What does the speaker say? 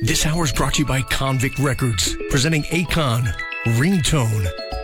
This hour is brought to you by Convict Records, presenting Akon, Ringtone.